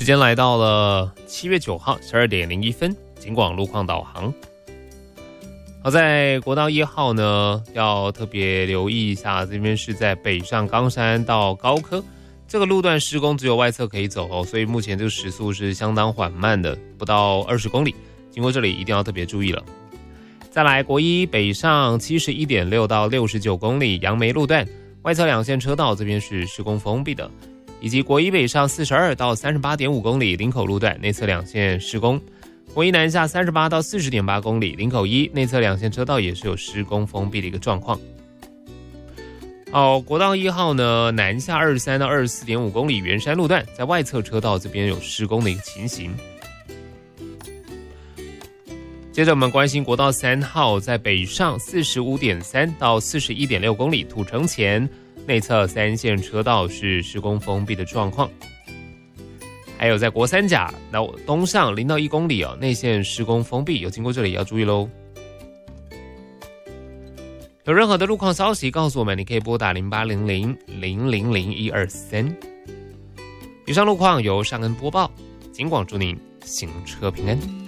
间来到了7月9号12点01分，警广路况导航。好，在国道1号呢，要特别留意一下，这边是在北上冈山到高科这个路段施工，只有外侧可以走哦，所以目前这个时速是相当缓慢的，不到20公里。经过这里一定要特别注意了。再来，国一北上71.6到69公里杨梅路段，外侧2线车道这边是施工封闭的，以及国一北上42到38.5公里林口路段内侧2线施工。国一南下38到40.8公里，林口一内侧2线车道也是有施工封闭的一个状况。好，国道1号呢，南下23到24.5公里圆山路段，在外侧车道这边有施工的一个情形。接着我们关心国道3号，在北上45.3到41.6公里土城前内侧3线车道是施工封闭的状况。还有在国三甲到东上0到1公里内线施工封闭，有经过这里也要注意咯。有任何的路况消息告诉我们，你可以拨打0800-000-123。以上路况由尚恩播报，警广祝您行车平安。